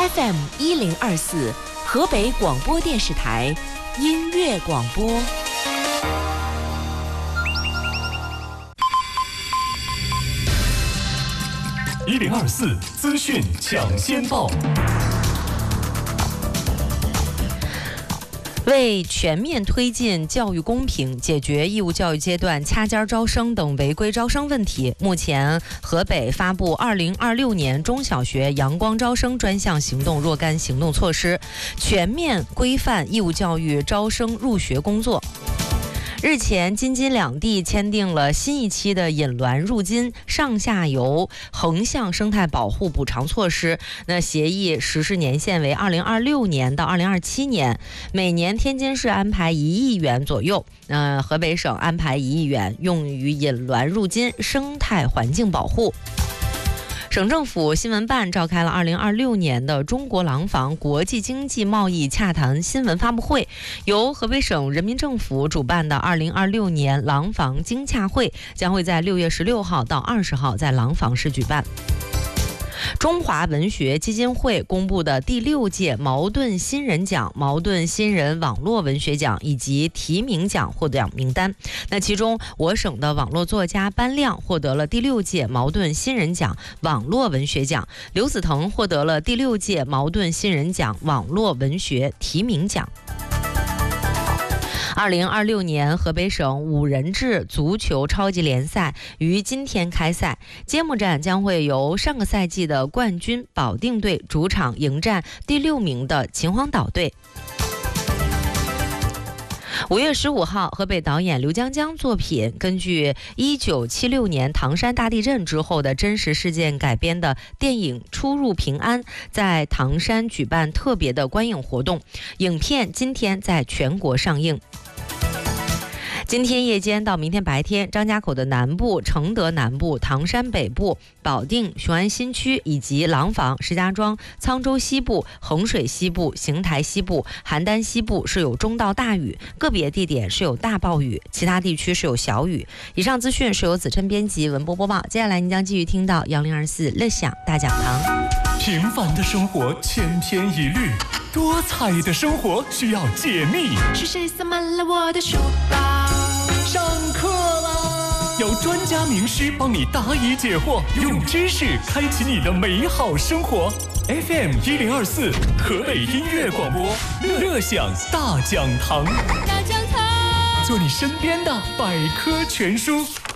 FM 1024，河北广播电视台音乐广播。 1024资讯抢先报。 为全面推进教育公平，解决义务教育阶段掐尖招生等违规招生问题，目前河北发布2026年中小学阳光招生专项行动若干行动措施，全面规范义务教育招生入学工作。日前，京津两地签订了新一期的引滦入津上下游横向生态保护补偿措施。那协议实施年限为2026年到2027年，每年天津市安排1亿元左右，河北省安排1亿元用于引滦入津生态环境保护。省政府新闻办召开了2026年的中国廊坊国际经济贸易洽谈新闻发布会，由河北省人民政府主办的2026年廊坊经洽会将会在6月16号到20号在廊坊市举办。中华文学基金会公布的第6届茅盾新人奖、茅盾新人网络文学奖以及提名奖获奖名单。那其中，我省的网络作家班亮获得了第6届茅盾新人奖网络文学奖，刘子腾获得了第6届茅盾新人奖网络文学提名奖。2026年河北省5人制足球超级联赛于今天开赛，揭幕战将会由上个赛季的冠军保定队主场迎战第6名的秦皇岛队。5月15号，河北导演刘江江作品根据1976年唐山大地震之后的真实事件改编的电影《出入平安》在唐山举办特别的观影活动，影片今天在全国上映。今天夜间到明天白天，张家口的南部、承德南部、唐山北部、保定、雄安新区以及廊坊、石家庄、沧州西部、衡水西部、邢台西部、邯郸西部是有中到大雨，个别地点是有大暴雨，其他地区是有小雨。以上资讯是由子琛编辑，文播播报。接下来您将继续听到1024乐享大讲堂。 平凡的生活千篇一律，多彩的生活需要解密。 是谁塞满了我的书包？ 上课啦！有专家名师帮你答疑解惑，用知识开启你的美好生活。FM 1024，河北音乐广播，乐享大讲堂， 大讲堂， 做你身边的百科全书。